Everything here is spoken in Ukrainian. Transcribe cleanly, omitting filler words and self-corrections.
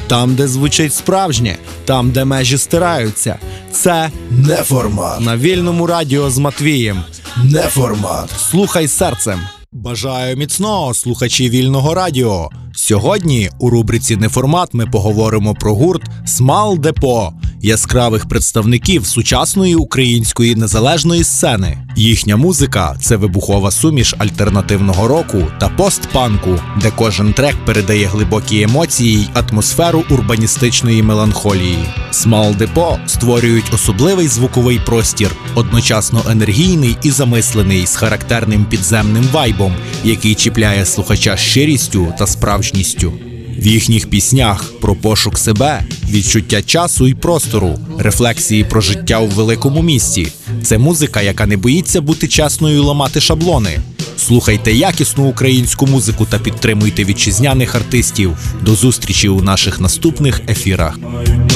Там, де звучить справжнє, там, де межі стираються. Це Неформат. на Вільному радіо з Матвієм. Неформат. Слухай серцем. Бажаю міцного, слухачі Вільного радіо. Сьогодні у рубриці «Неформат» ми поговоримо про гурт «Смал Депо», яскравих представників сучасної української незалежної сцени. Їхня музика – це вибухова суміш альтернативного року та постпанку, де кожен трек передає глибокі емоції й атмосферу урбаністичної меланхолії. «Смал Депо» створюють особливий звуковий простір, одночасно енергійний і замислений, з характерним підземним вайбом, який чіпляє слухача щирістю та справжністю. В їхніх піснях про пошук себе, відчуття часу і простору, рефлексії про життя у великому місті. Це музика, яка не боїться бути чесною і ламати шаблони. Слухайте якісну українську музику та підтримуйте вітчизняних артистів. До зустрічі у наших наступних ефірах.